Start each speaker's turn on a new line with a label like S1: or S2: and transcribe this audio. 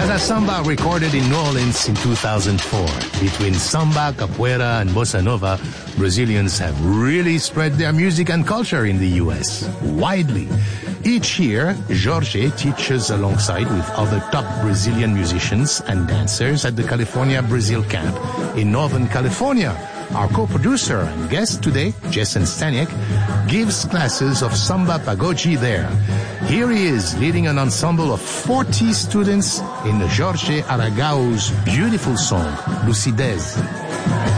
S1: Casa Samba recorded in New Orleans in 2004. Between samba, capoeira, and bossa nova, Brazilians have really spread their music and culture in the U.S. widely. Each year, Jorge teaches alongside with other top Brazilian musicians and dancers at the California Brazil Camp in Northern California. Our co-producer and guest today, Jason Staniek, gives classes of samba pagode there. Here he is leading an ensemble of 40 students in Jorge Aragao's beautiful song, Lucidez.